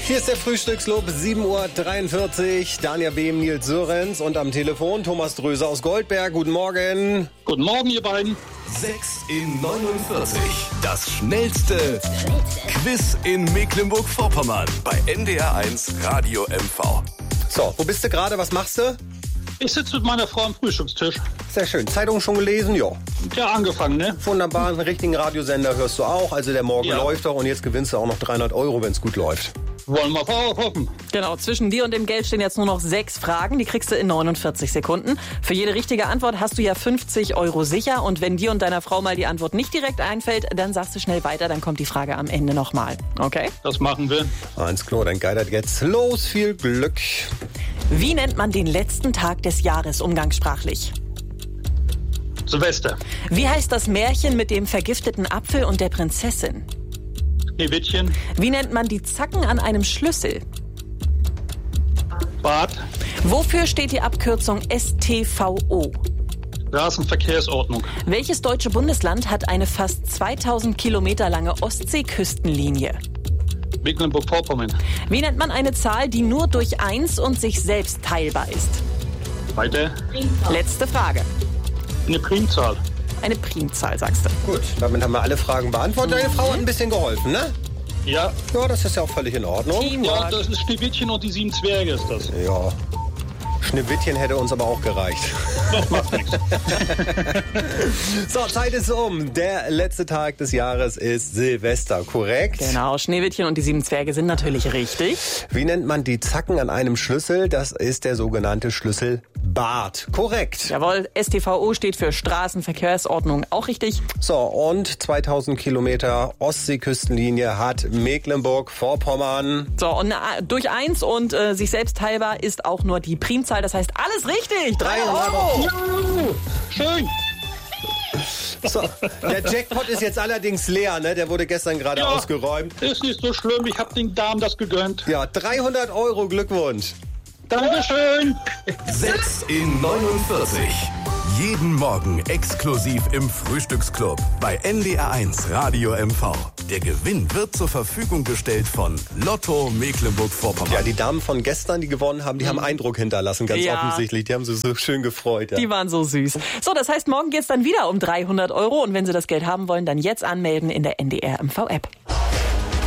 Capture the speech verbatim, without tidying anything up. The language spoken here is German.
Hier ist der Frühstücksclub, sieben Uhr dreiundvierzig. Daniel Behm, Nils Sörenz und am Telefon Thomas Dröser aus Goldberg. Guten Morgen. Guten Morgen, ihr beiden. sechs in neunundvierzig. Das schnellste Quiz in Mecklenburg-Vorpommern bei N D R eins Radio M V. So, wo bist du gerade? Was machst du? Ich sitze mit meiner Frau am Frühstückstisch. Sehr schön. Zeitung schon gelesen? Ja. Ja, angefangen, ne? Wunderbar. Einen richtigen Radiosender hörst du auch. Also der Morgen Ja. läuft doch und jetzt gewinnst du auch noch dreihundert Euro, wenn es gut läuft. Wollen wir hoffen. Genau, zwischen dir und dem Geld stehen jetzt nur noch sechs Fragen. Die kriegst du in neunundvierzig Sekunden. Für jede richtige Antwort hast du ja fünfzig Euro sicher. Und wenn dir und deiner Frau mal die Antwort nicht direkt einfällt, dann sagst du schnell weiter, dann kommt die Frage am Ende nochmal. Okay? Das machen wir. Eins klar, dann geitert jetzt los. Viel Glück. Wie nennt man den letzten Tag des Jahres umgangssprachlich? Silvester. Wie heißt das Märchen mit dem vergifteten Apfel und der Prinzessin? Schneewittchen. Wie nennt man die Zacken an einem Schlüssel? Bad. Wofür steht die Abkürzung S T V O? Straßenverkehrsordnung. Welches deutsche Bundesland hat eine fast zweitausend Kilometer lange Ostseeküstenlinie? Mecklenburg-Vorpommern. Wie nennt man eine Zahl, die nur durch eins und sich selbst teilbar ist? Weiter. Letzte Frage. Eine Primzahl. Eine Primzahl, sagst du. Gut, damit haben wir alle Fragen beantwortet. Deine Frau hat ein bisschen geholfen, ne? Ja. Ja, das ist ja auch völlig in Ordnung. Ja, Teamwork. das ist Schneewittchen und die sieben Zwerge ist das. Ja. Schneewittchen hätte uns aber auch gereicht. Das macht nichts. So, Zeit ist um. Der letzte Tag des Jahres ist Silvester, korrekt? Genau, Schneewittchen und die sieben Zwerge sind natürlich richtig. Wie nennt man die Zacken an einem Schlüssel? Das ist der sogenannte Schlüsselbart. Korrekt. Jawohl, S T V O steht für Straßenverkehrsordnung, auch richtig. So, und zweitausend Kilometer Ostseeküstenlinie hat Mecklenburg-Vorpommern. So, und äh, durch eins und äh, sich selbst teilbar ist auch nur die Primzahl. Das heißt, alles richtig. dreihundert Euro. Schön. So, der Jackpot ist jetzt allerdings leer, ne? Der wurde gestern gerade Ja. ausgeräumt. Ist nicht so schlimm. Ich habe den Damen das gegönnt. Ja, dreihundert Euro, Glückwunsch. Dankeschön. sechs in neunundvierzig. Jeden Morgen exklusiv im Frühstücksclub bei N D R eins Radio M V. Der Gewinn wird zur Verfügung gestellt von Lotto Mecklenburg-Vorpommern. Ja, die Damen von gestern, die gewonnen haben, die haben Eindruck hinterlassen, ganz Ja. offensichtlich. Die haben sich so schön gefreut. Ja. Die waren so süß. So, das heißt, morgen geht's dann wieder um dreihundert Euro. Und wenn Sie das Geld haben wollen, dann jetzt anmelden in der N D R M V App.